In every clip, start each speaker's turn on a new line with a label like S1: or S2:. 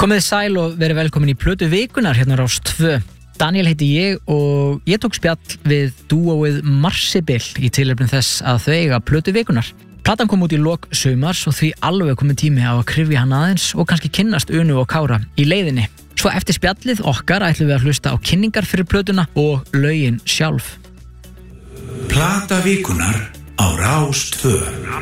S1: Komið sæl og verið velkomin í Plötu vikunar hérna á Rás 2. Daniel heiti ég og ég tók spjall við dúóið Marsibil í tilefni þess að þau eiga Plötu vikunar. Platan kom út í lok sumars og því alveg komið tími á að kryfja hann aðeins og kannski kynnast Unu og Kára í leiðinni. Svo eftir spjallið okkar ætlum við að hlusta á kynningar fyrir plötuna og lögin sjálf.
S2: Plata vikunar á Rás 2.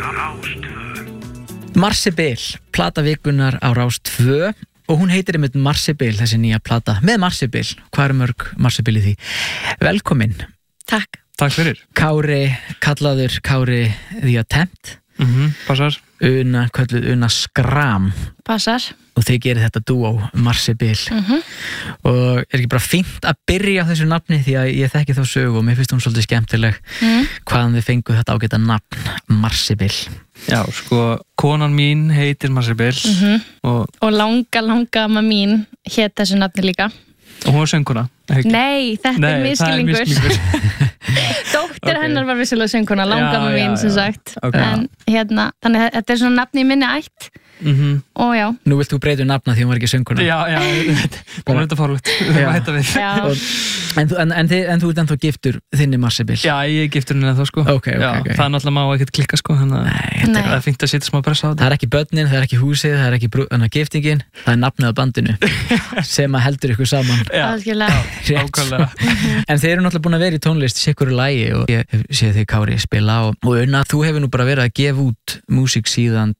S1: Marsibil, plata vikunar á Rás 2 og hún heitir einmitt Marsibil, þessi nýja plata með Marsibil. Hvað eru mörg Marsibil í því? Velkomin.
S3: Takk.
S4: Takk fyrir.
S1: Kári, kallaður Kári The Attempt.
S4: Passar.
S1: Una, kölluð Una Skram.
S3: Passar.
S1: Og þið gerir þetta dúó Marsibil. Og er ekki bara fínt að byrja á þessu nafni því að ég þekki þá sögu og mér finnst hún svolítið skemmtileg hvaðan þið fenguð þetta ágæta nafn Marsibil.
S4: Já, sko, konan mín heitir Marsibil
S3: og langa amma mín hét þessu nafni líka.
S4: Og hún var söngkona.
S3: Nei, þetta er misskilningur. Dóttir hennar var vissulega söngkona, langa amma mín sem sagt.
S4: Okay.
S3: En hérna, þannig að þetta er svona nafni í minni ætt. Og já.
S1: Nú vilt þú breyta nafna því hún var ekki söngkona.
S4: Já, hún er þetta fórlegt. Hætta við.
S1: En þú ert ennþá giftur þinni Marsibil?
S4: Já, ég er giftur henni ennþá, sko.
S1: Okay.
S4: Það er náttúrulega má ekkert klikka, sko. Það er fínt að setja smá pressa á þetta. Það
S1: er ekki börnin, það er ekki húsið, það er ekki giftingin, það er nafnið á bandinu sem að heldur ykkur saman.
S4: Ákvæmlega.
S1: En þeir eru náttúrulega búin að vera í tónlist sikuru lagi og ég sé þig Kári spila og Una, þú hefur nú bara verið að gefa út músík síðan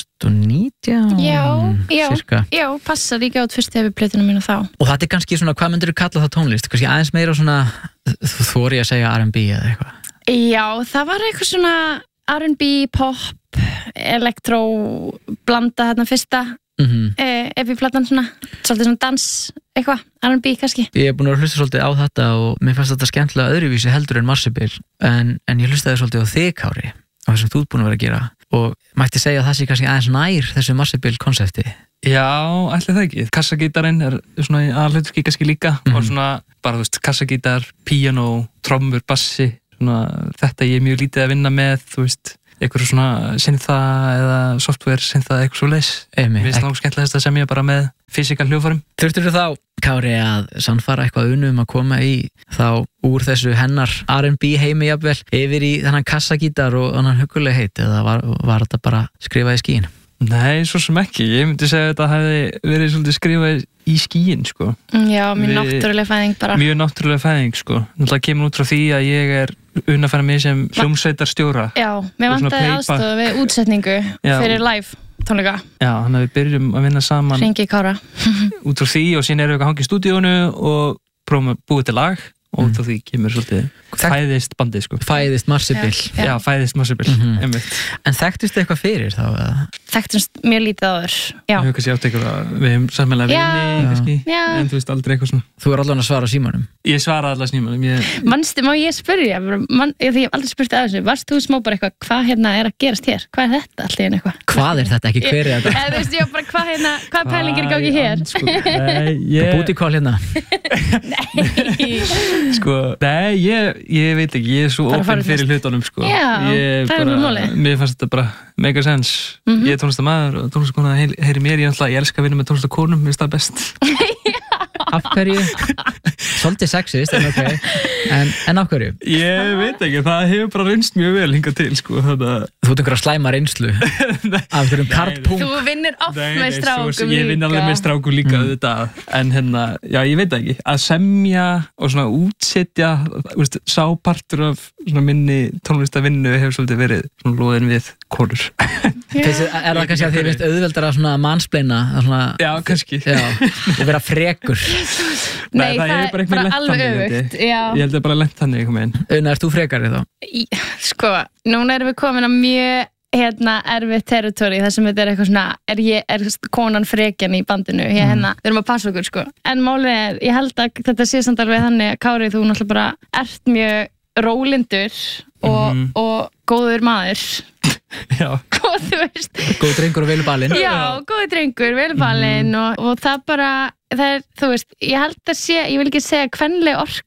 S1: 2019 cirka.
S3: Já, passar ekki át fyrst hefur plötuna mínu þá.
S1: Og þetta er kannski svona, hvað myndir þú kalla það tónlist? Kannski aðeins meira svona, þori að segja R&B eða eitthvað?
S3: Já, það var eitthvað svona R&B, pop, elektró, blanda þarna fyrsta, ef ég platan svona, svolítið svona dans, eitthvað, R&B kannski.
S1: Ég er búin að hlusta svolítið á þetta og mér fannst þetta skemmtilega öðruvísi heldur en Marsibil, en ég hlustaði svolítið á þig Kári, á þessum þú ert búin að vera að gera. Og mætti segja að það sé kannski aðeins nær þessu Marsibil-konsepti.
S4: Já, ætli það ekki. Kassagítarinn er svona í aðalhlutverki kannski líka og svona bara, þú veist, kassagítar, píanó, trommur, bassi, svona þetta ég er mjög lítið að vinna með, þú veist, eitthvað svona syntha eða software syntha eitthvað svo leys. Mér finnst það skemmtilegast að semja bara með fysikal hljóðfærum. Þurftirðu
S1: þá, Kári, að sannfara eitthvað Unu að koma í þá úr þessu hennar R&B heimi jafnvel yfir í þennan kassagítar og þannig huguleg heit eða var þetta bara skrifað í skíin?
S4: Nei, svo sem ekki. Ég myndi segja að þetta hefði verið svolítið skrifað í skíin, sko.
S3: Já, mjög náttúruleg fæðing bara. Mjög
S4: náttúruleg fæðing, sko. Náttúrulega kemur út frá því að ég er unnafæra mig sem hljómsveitarstjóra.
S3: Já, mér vantaði aðstoð við útsetningu fyrir live tónleika.
S4: Já, þannig að við byrjum að vinna saman.
S3: Hringi Kára.
S4: Út frá því og síðan erum við að hanga í stúdíónu og prófum að búa til lag og þá því kemur svolítið fæðist bandið, sko.
S1: Fæðist Marsibil.
S4: Já, fæðist Marsibil, einmitt.
S1: En þekktust eitthvað fyrir þá?
S3: Þekktumst mjög lítið áður, já.
S4: Við höfum kannski átt eitthvað, við hefum sammelega vinni, kannski, en þú veist aldrei eitthvað svona.
S1: Þú er allavega að svara símanum?
S4: Ég svara allavega símanum.
S3: Manstu, má ég spyrja, því ég hef aldrei spurt að þessu, varst þú smá bara eitthvað, hvað hérna er að gerast hér? Hvað er þetta alltaf en eitthvað?
S1: Hvað er þetta, ekki hver er þetta?
S3: Þú veist, ég bara, hvað pæling er í gangi hér?
S1: Bútikól hérna?
S4: Sko, nei, ég veit ekki, ég er svo opinn fyrir hlutunum, sko.
S3: Já, það er alveg máli.
S4: Mér fannst þetta bara mega sens. Ég er tónlistarmaður og tónlistarkona heyri mér, ég elska að vinna með tónlistarkonum, mér finnst það best.
S1: Af hverju? Svolítið sexist, en ok. En af hverju?
S4: Ég veit ekki, það hefur bara reynst mjög vel hingað til, sko.
S1: Þú ert einhverja slæma reynslu af einhverjum kartpunkt.
S3: Þú vinnir oft með strákum líka.
S4: Ég vinn alveg með strákum líka auðvitað. En hérna, já, ég veit ekki. Að semja og svona útsetja, sápartur af svona minni tónlistarvinnu hefur svolítið verið svona loðin við konur.
S1: Er það kannski að þið veist auðveldar að svona mansplaina?
S4: Já, kannski.
S1: Og vera frekur.
S3: Nei, það er bara alveg öfugt.
S4: Ég held að bara lent þannig einhvern veginn.
S1: Una, ert þú frekari þá?
S3: Sko, núna erum við komin að mjög erfitt territory þar sem þetta er eitthvað svona er konan frekjan í bandinu við erum að passa okkur, sko. En málið er, ég held að þetta sé samt alveg þannig Kári, þú náttúrulega bara ert mjög rólindur og góður maður.
S4: Já.
S3: Og þú veist.
S1: Góð drengur og velbalinn.
S3: Já, góð drengur, velbalinn og það bara, það er, þú veist, ég held að ég vil ekki segja kvenleg orka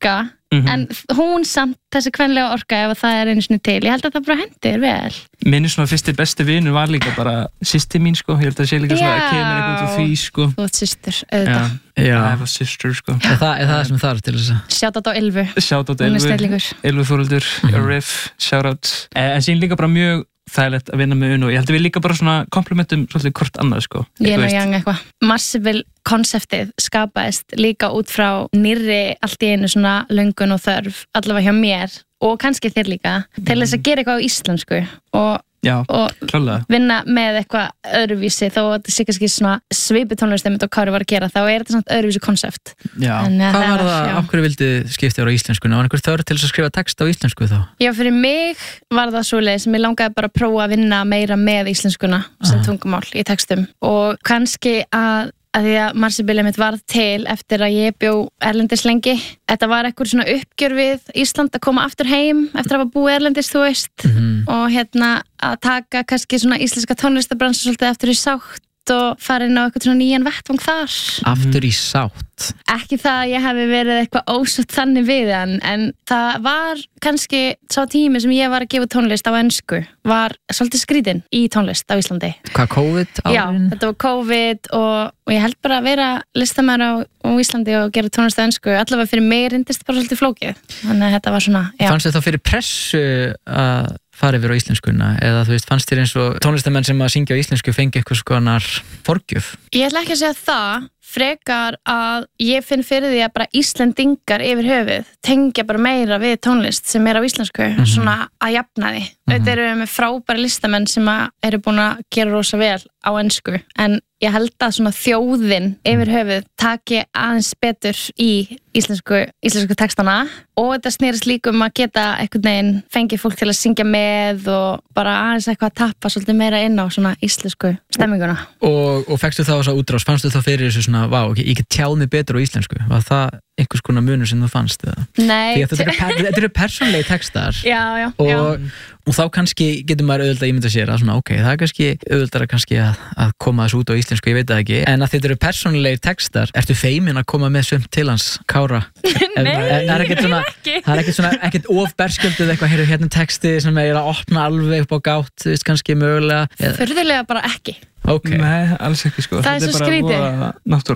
S3: en hún samt þessi kvenlega orka ef það einu sinni til, ég held að það bara hendir vel.
S4: Minn svona fyrsti besti vinur var líka bara systir mín sko, ég held að sé líka svona að kemur eitthvað út úr því sko.
S3: Þú ert systur, auðvitað.
S4: Já, ég var systur sko.
S1: Er það sem þarf til þess að
S3: Shoutout á Ylvu.
S4: Shoutout á Ylvu Þórhildur, Riff, shoutout. En sín líka bara mjög þægilegt að vinna með Uno. Ég held að við líka bara svona komplimentum svolítið hvort annað sko.
S3: Yin og yang eitthvað. Marsibil konseptið skapaðist líka út frá nýrri allt í einu svona löngun og þörf, allavega hjá mér og kannski þér líka, til þess að gera eitthvað á íslensku og
S4: klálega.
S3: Vinna með eitthvað öðruvísi þó að þetta sé kannski svona svipu tónlistemið og Kári var að gera, þá er þetta svona öðruvísi konsept.
S1: Hvað var það, af hverju vildi skipta á íslenskunni? Var einhver þörf til þess að skrifa text á íslensku þá?
S3: Já, fyrir mig var það svoleiðis, mér langaði bara að prófa að vinna meira með íslenskuna sem tungumál í textum og kannski að því að Marsibilið mitt varð til eftir að ég bjó erlendis lengi. Þetta var eitthvað svona uppgjör við Ísland að koma aftur heim eftir að hafa búið erlendis, þú veist, og að taka kannski svona íslenska tónlistabransa svolítið aftur í sátt og fara inn á eitthvað svona nýjan vettvang þar.
S1: Aftur í sátt?
S3: Ekki það að ég hef verið eitthvað ósátt þannig við en það var kannski sá tími sem ég var að gefa tónlist á ensku var svolítið skrítinn í tónlist á Íslandi.
S1: Hvað, COVID árin?
S3: Já, þetta var COVID og ég held bara að vera listamæður á Íslandi og gera tónlist á ensku, allavega fyrir mig reyndist bara svolítið flókið. Þannig að þetta var svona,
S1: Fannst þið þá fyrir pressu að fara yfir á íslenskuna eða þú veist, fannst þér eins og tónlistamenn sem að syngja á íslensku fengi eitthvað skonar forgjöf?
S3: Ég ætla ekki að segja það, frekar að ég finn fyrir því að bara Íslendingar yfir höfuð tengja bara meira við tónlist sem er á íslensku, svona að jafna því. Þetta eru með frábæri listamenn sem eru búin að gera rosa vel á ensku, en ég held að svona þjóðin yfir höfuð taki aðeins betur í íslensku textana og þetta snerist líka að geta einhvern veginn fengið fólk til að syngja með og bara aðeins eitthvað að tappa svolítið meira inn á svona íslensku stemminguna.
S1: Og fekkstu þá þess að útrás, fannstu þá fyrir þessu svona, ég get tjáð mig betur á íslensku, var það einhvers konar munur sem þú fannst?
S3: Nei.
S1: Því að þetta eru persónulegi textar og þá kannski getur maður auðvitað að ímynda sér að svona, það er kannski auðvitað kannski að koma þessu út á íslensku, ég veit það ekki, en að þetta eru persónulegi textar, ertu feimin að koma með sumt til hans, Kára?
S3: Nei,
S1: það er ekkert ofberskjölduð eitthvað, hérna texti sem er að opna alveg upp á gátt, þú veist, kannski mögulega.
S3: Furðulega bara ekki.
S4: Nei, alls ekki sko.
S3: Það er svo skrítið.